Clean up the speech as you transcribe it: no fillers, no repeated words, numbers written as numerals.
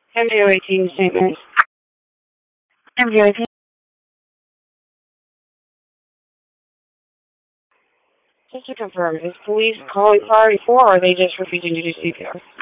MVO18 statement. MVO18. Just to confirm, is police calling priority 4 or are they just refusing to do CPR?